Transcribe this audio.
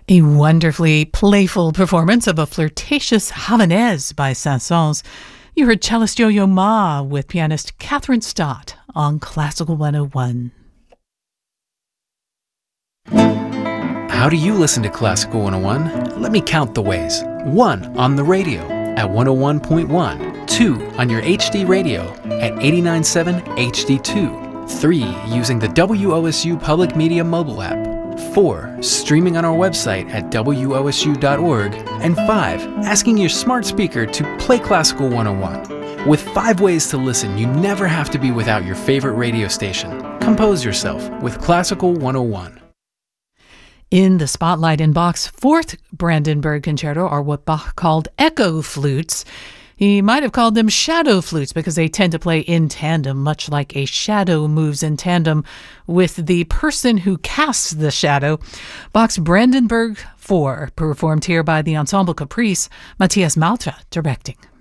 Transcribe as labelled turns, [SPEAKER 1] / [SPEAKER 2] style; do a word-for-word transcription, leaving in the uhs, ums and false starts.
[SPEAKER 1] A wonderfully playful performance of a flirtatious Havanaise by Saint-Saëns. You heard cellist Yo-Yo Ma with pianist Catherine Stott on Classical one oh one.
[SPEAKER 2] How do you listen to Classical one oh one? Let me count the ways. one. On the radio at one oh one point one. two. On your H D radio at eighty-nine point seven H D two. three. Using the W O S U Public Media mobile app. four. Streaming on our website at W O S U dot org. And five. Asking your smart speaker to play Classical one oh one. With five ways to listen, you never have to be without your favorite radio station. Compose yourself with Classical one oh one.
[SPEAKER 1] In the spotlight in Bach's fourth Brandenburg Concerto are what Bach called echo flutes. He might have called them shadow flutes because they tend to play in tandem, much like a shadow moves in tandem with the person who casts the shadow. Bach's Brandenburg four, performed here by the Ensemble Caprice, Matthias Maltra directing.